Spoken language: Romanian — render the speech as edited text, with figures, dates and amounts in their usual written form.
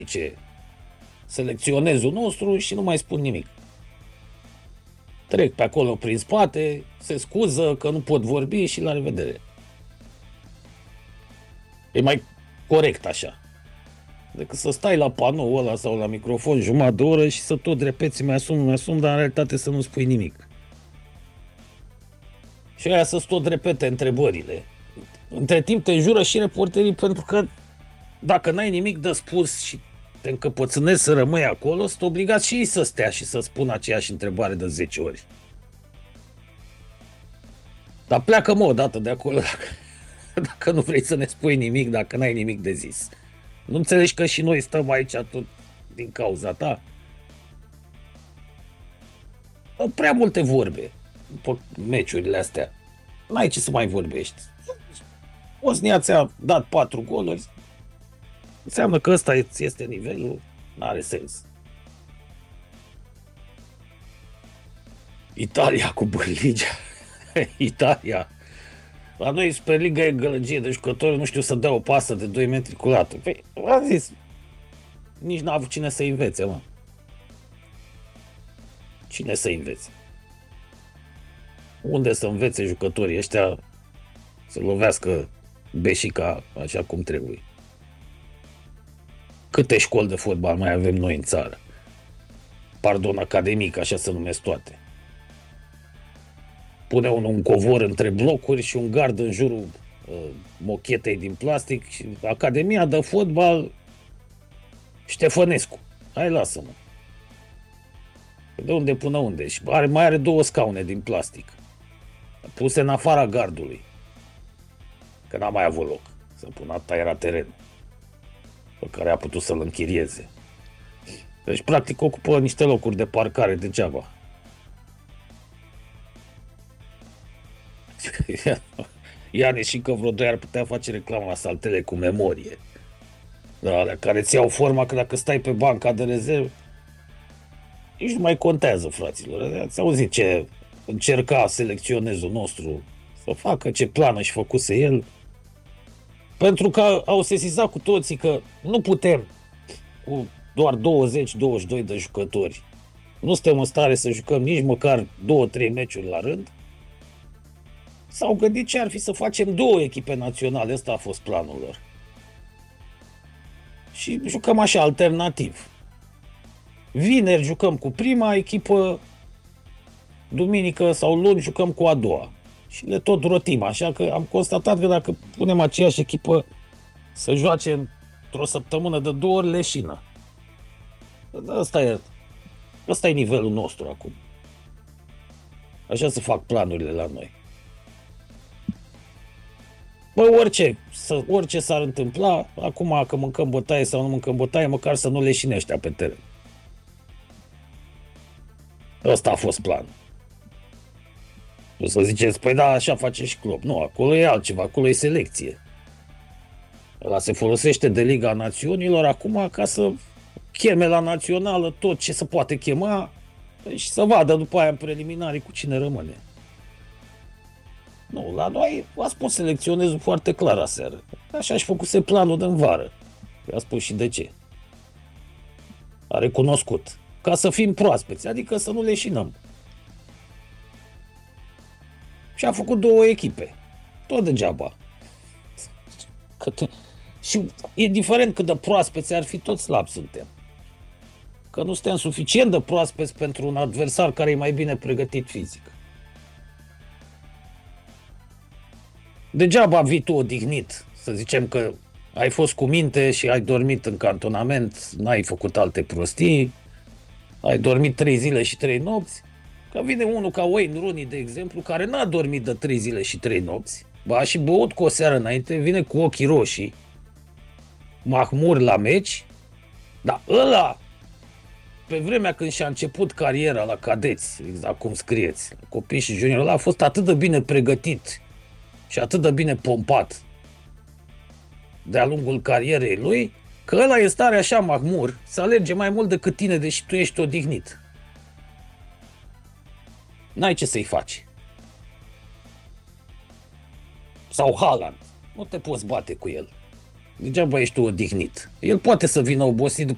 ce selecționezul nostru și nu mai spun nimic. Trec pe acolo prin spate, se scuză că nu pot vorbi și la revedere. E mai corect așa. Decât să stai la panoul ăla sau la microfon jumătate de oră și să tot repeți, mi-asum, dar în realitate să nu spui nimic. Și aia să-ți tot repete întrebările. Între timp te jură și reporterii pentru că dacă n-ai nimic de spus și te încăpățânezi să rămâi acolo, sunt obligați și ei să stea și să spună aceeași întrebare de 10 ori. Dar pleacă-mă odată de acolo dacă nu vrei să ne spui nimic, dacă n-ai nimic de zis. Nu înțelegi că și noi stăm aici tot din cauza ta? Prea multe vorbe după meciurile astea. N-ai ce să mai vorbești. Bosnia ți-a dat 4 goluri. Înseamnă că ăsta este nivelul. N-are sens. Italia cu Bălligea. Italia. La noi Superliga e gălăgie de jucători, nu știu să dea o pasă de 2 metri cu latul. Păi, am zis, nici n-a avut cine să învețe, mă. Cine să învețe? Unde să învețe jucătorii ăștia să lovească beșica așa cum trebuie? Câte școli de fotbal mai avem noi în țară? Pardon, academic, așa se numesc toate. Pune un covor între blocuri și un gard în jurul mochetei din plastic. Academia de fotbal Ștefănescu. Hai, lasă-mă. De unde până unde? Și mai are 2 scaune din plastic. Puse în afara gardului. Că n-a mai avut loc. Să pună atâta era terenul pe care a putut să-l închirieze. Deci, practic, ocupă niște locuri de parcare degeaba. Iane, și că vreo 2 ar putea face reclamă la saltele cu memorie. Da, alea care îți iau forma că dacă stai pe banca de rezervă, nici nu mai contează, fraților. Ați auzit ce încerca selecționezul nostru să facă, ce plană și făcuse el. Pentru că au sesizat cu toții că nu putem cu doar 20-22 de jucători. Nu suntem în stare să jucăm nici măcar 2-3 meciuri la rând. S-au gândit ce ar fi să facem 2 echipe naționale. Ăsta a fost planul lor. Și jucăm așa, alternativ. Vineri jucăm cu prima echipă, duminică sau luni jucăm cu a doua. Și le tot rotim, așa că am constatat că dacă punem aceeași echipă să joace într-o săptămână de 2 ori, leșină. Ăsta e nivelul nostru acum. Așa se fac planurile la noi. Bă, orice s-ar întâmpla, acum că mâncăm bătaie sau nu mâncăm bătaie, măcar să nu leșine ăștia pe teren. Ăsta a fost planul. O să ziceți, păi da, așa face și club. Nu, acolo e altceva, acolo e selecție. Ăla se folosește de Liga Națiunilor acum ca să cheme la națională tot ce se poate chema și să vadă după aia în preliminarii cu cine rămâne. Nu, la noi a spus selecționezul foarte clar aseară. Așa și făcuse planul de-n vară. A spus și de ce. A recunoscut. Ca să fim proaspeți, adică să nu leșinăm. Și a făcut 2 echipe. Tot degeaba. Și e diferent cât de proaspeți ar fi, tot slabi suntem. Că nu suntem suficient de proaspeți pentru un adversar care e mai bine pregătit fizic. Degeaba vii tu odihnit, să zicem că ai fost cu minte și ai dormit în cantonament, n-ai făcut alte prostii, ai dormit 3 zile și 3 nopți, că vine unul ca Wayne Rooney, de exemplu, care n-a dormit de 3 zile și 3 nopți, ba și băut cu o seară înainte, vine cu ochii roșii, mahmur la meci, dar ăla, pe vremea când și-a început cariera la cadeți, exact cum scrieți, copii și juniori, ăla a fost atât de bine pregătit și atât de bine pompat de-a lungul carierei lui, că ăla e stare așa mahmur să alerge mai mult decât tine, deși tu ești odihnit. N-ai ce să-i faci. Sau Haaland. Nu te poți bate cu el. Degeaba ești tu odihnit. El poate să vină obosit după